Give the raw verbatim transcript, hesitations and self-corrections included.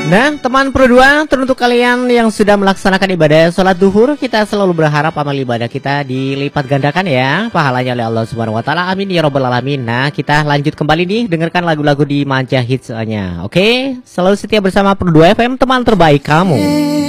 Nah, teman Pro dua, teruntuk kalian yang sudah melaksanakan ibadah sholat duhur, kita selalu berharap amal ibadah kita dilipat gandakan ya pahalanya oleh Allah Subhanahu wa taala. Amin ya rabbal alamin. Nah, kita lanjut kembali nih dengarkan lagu-lagu di Manja Hitsnya. Oke, selalu setia bersama Pro dua F M, teman terbaik kamu.